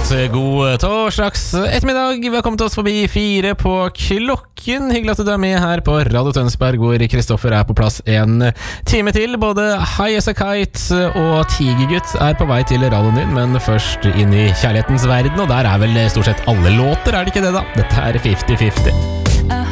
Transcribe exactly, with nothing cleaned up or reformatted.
God torsdags ettermiddag. Vi har kommet oss forbi fire på klokken. Hyggelig at du er med her på Radio Tønsberg, hvor Kristoffer er på plass en time til. Både High as a Kite og Tigergutt er på vei til radioen din, men først inn i kjærlighetens verden, og der er vel stort sett alle låter, er det ikke det da? Dette er fifty fifty.